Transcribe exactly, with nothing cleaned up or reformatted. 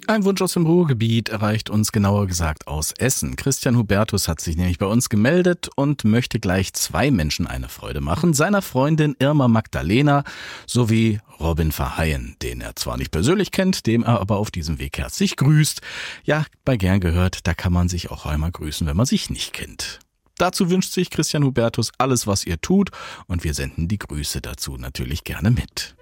Ein Wunsch aus dem Ruhrgebiet erreicht uns, genauer gesagt aus Essen. Christian Hubertus hat sich nämlich bei uns gemeldet und möchte gleich zwei Menschen eine Freude machen. Seiner Freundin Irma Magdalena sowie Robin Verheyen, den er zwar nicht persönlich kennt, dem er aber auf diesem Weg herzlich grüßt. Ja, bei Gern gehört, da kann man sich auch einmal grüßen, wenn man sich nicht kennt. Dazu wünscht sich Christian Hubertus alles, was ihr tut, und wir senden die Grüße dazu natürlich gerne mit.